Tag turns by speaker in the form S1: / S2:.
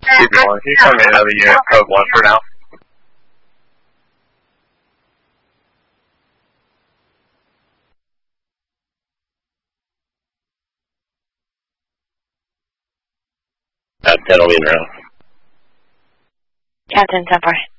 S1: Keep going. Can you tell me another unit, code 1 for now?
S2: That'll be in row.
S3: Captain, 10-4.